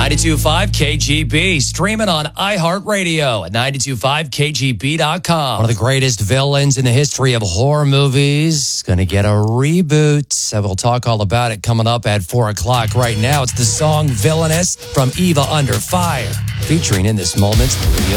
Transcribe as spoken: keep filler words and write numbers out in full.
ninety-two point five K G B, streaming on iHeartRadio at ninety-two point five K G B dot com. One of the greatest villains in the history of horror movies. Going to get a reboot. So we'll talk all about it coming up at four o'clock. Right now, it's the song Villainous from Eva Under Fire, featuring in this moment Maria